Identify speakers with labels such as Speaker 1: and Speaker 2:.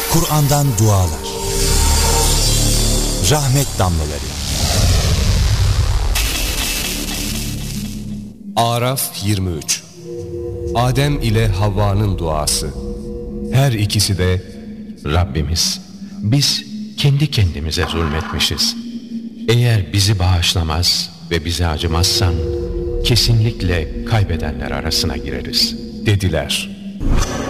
Speaker 1: Kur'an'dan dualar, rahmet damlaları.
Speaker 2: Araf 23. Adem ile Havva'nın duası. Her ikisi de
Speaker 3: Rabbimiz, biz kendi kendimize zulmetmişiz. Eğer bizi bağışlamaz ve bize acımazsan kesinlikle kaybedenler arasına gireriz
Speaker 2: dediler.